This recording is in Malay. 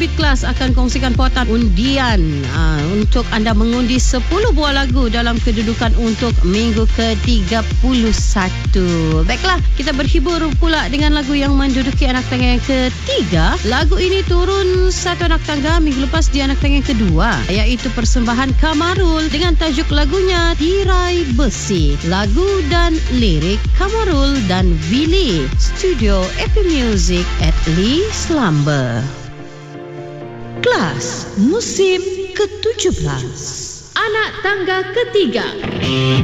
Kelas akan kongsikan pautan undian untuk anda mengundi 10 buah lagu dalam kedudukan untuk minggu ke-31. Baiklah, kita berhibur pula dengan lagu yang menduduki anak tangga yang ketiga. Lagu ini turun satu anak tangga minggu lepas di anak tangga yang kedua, iaitu persembahan Kamarul dengan tajuk lagunya Tirai Besi. Lagu dan lirik Kamarul dan Billy. Studio Epi Music at Lee Slumber. Kelas musim ke-17. Anak tangga ketiga.